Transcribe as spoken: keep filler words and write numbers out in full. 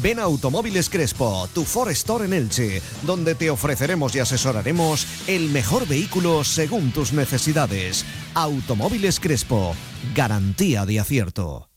Ven a Automóviles Crespo, tu Ford Store en Elche, donde te ofreceremos y asesoraremos el mejor vehículo según tus necesidades. Automóviles Crespo, garantía de acierto.